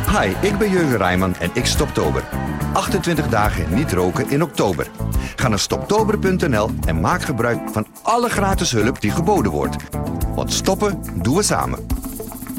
Hi, ik ben Jurgen Rijman en ik stoptober. 28 dagen niet roken in oktober. Ga naar stoptober.nl en maak gebruik van alle gratis hulp die geboden wordt. Want stoppen doen we samen.